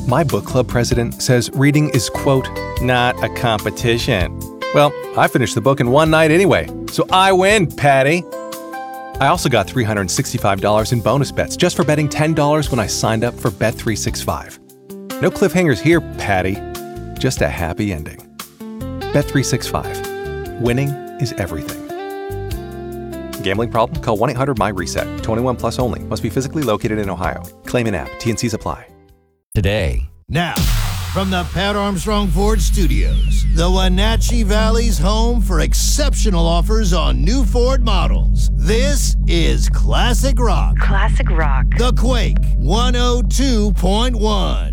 My book club president says reading is, quote, not a competition. Well, I finished the book in one night anyway, so I win, Patty. I also got $365 in bonus bets just for betting $10 when I signed up for Bet365. No cliffhangers here, Patty. Just a happy ending. Bet365. Winning is everything. Gambling problem? Call 1-800-MY-RESET. 21 plus only. Must be physically located in Ohio. Claim in app. T&Cs apply. Today. Now, from the Pat Armstrong Ford Studios, the Wenatchee Valley's home for exceptional offers on new Ford models. This is Classic Rock. Classic Rock. The Quake 102.1.